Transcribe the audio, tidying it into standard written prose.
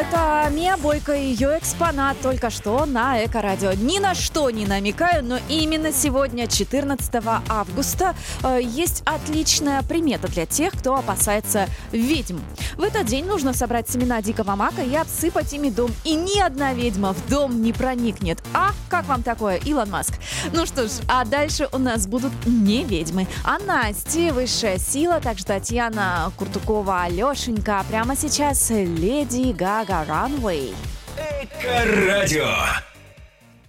Это Мия Бойко и ее экспонат только что на Эко-радио. Ни на что не намекаю, но именно сегодня, 14 августа, есть отличная примета для тех, кто опасается ведьм. В этот день нужно собрать семена дикого мака и обсыпать ими дом. И ни одна ведьма в дом не проникнет. А как вам такое, Илон Маск? Ну что ж, а дальше у нас будут не ведьмы, а Насти, Высшая сила, также Татьяна Куртукова, Алешенька. Прямо сейчас Леди Гага Runway. Эко-радио.